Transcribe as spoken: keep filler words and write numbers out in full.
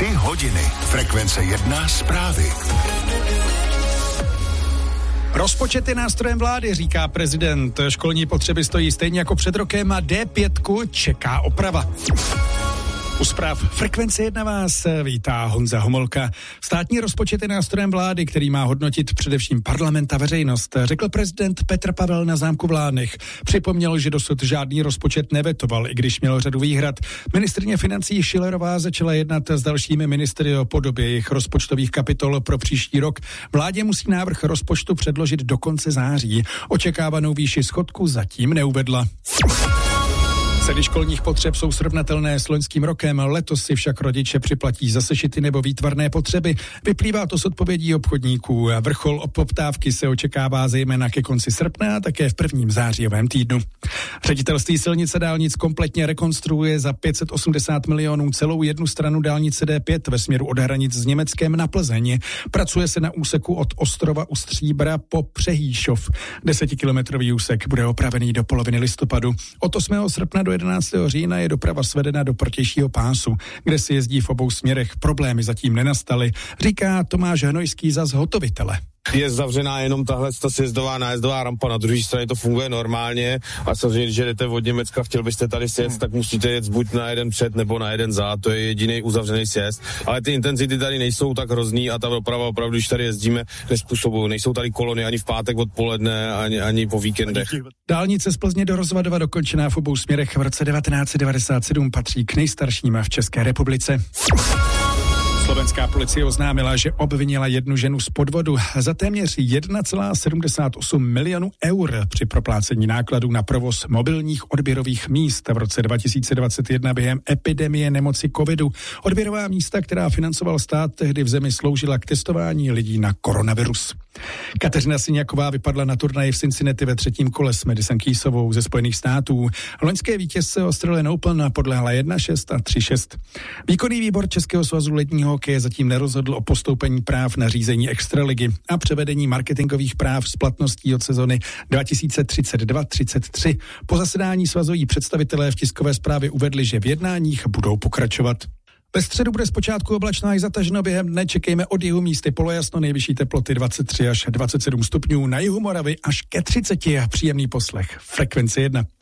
Tři hodiny. Frekvence jedna zprávy. Rozpočet je nástrojem vlády, říká prezident. Školní potřeby stojí stejně jako před rokem a D pět čeká oprava. U zpráv Frekvence jedna vás vítá Honza Homolka. Státní rozpočet je nástrojem vlády, který má hodnotit především parlament a veřejnost, řekl prezident Petr Pavel na zámku v Lánech. Připomněl, že dosud žádný rozpočet nevetoval, i když měl řadu výhrad. Ministryně financí Schillerová začala jednat s dalšími ministry o podobě jejich rozpočtových kapitol pro příští rok. Vládě musí návrh rozpočtu předložit do konce září. Očekávanou výši schodku zatím neuvedla. Ceny školních potřeb jsou srovnatelné s loňským rokem, letos si však rodiče připlatí za sešity nebo výtvarné potřeby. Vyplývá to z odpovědí obchodníků. Vrchol poptávky se očekává zejména ke konci srpna a také v prvním zářijovém týdnu. Ředitelství silnic a dálnic kompletně rekonstruuje za pět set osmdesát milionů celou jednu stranu dálnice D pět ve směru od hranic s Německem na Plzeň. Pracuje se na úseku od Ostrova u Stříbra po Přehýšov. Desetikilometrový úsek bude opravený do poloviny listopadu. Od osmého srpna do jedenáctého října je doprava svedena do protějšího pásu, kde si jezdí v obou směrech. Problémy zatím nenastaly, říká Tomáš Hnojský za zhotovitele. Je zavřená jenom tahle ta sjezdová nájezdová rampa, na druhé straně to funguje normálně a samozřejmě, když jdete od Německa, chtěl byste tady sjet, tak musíte jet buď na jeden před nebo na jeden za, to je jediný uzavřený sjezd, ale ty intenzity tady nejsou tak hrozný a ta doprava opravdu, když tady jezdíme, nezpůsobují, nejsou tady kolony ani v pátek odpoledne, ani, ani po víkendech. Dálnice z Plzně do Rozvadova dokončená v obou směrech v roce devatenáct set devadesát sedm patří k nejstarším v České republice. Slovenská policie oznámila, že obvinila jednu ženu z podvodu za téměř jedna celá sedmdesát osm milionů eur při proplácení nákladů na provoz mobilních odběrových míst v roce dva tisíce dvacet jedna během epidemie nemoci covidu. Odběrová místa, která financoval stát, tehdy v zemi sloužila k testování lidí na koronavirus. Kateřina Syňaková vypadla na turnaji v Cincinnati ve třetím kole s Madison Keysovou ze Spojených států. Loňské vítězce Australian Open podlehla jedna šest a tři šest. Výkonný výbor Českého svazu ledního hokeje zatím nerozhodl o postoupení práv na řízení extraligy a převedení marketingových práv s platností od sezony dva tisíce třicet dva třicet tři. Po zasedání svazoví představitelé v tiskové zprávě uvedli, že v jednáních budou pokračovat. Ve středu bude zpočátku oblačno i zataženo, během dne čekejme od jihu místy polojasno, nejvyšší teploty dvacet tři až dvacet sedm stupňů, na jihu Moravy až ke třiceti a příjemný poslech. Frekvence jedna.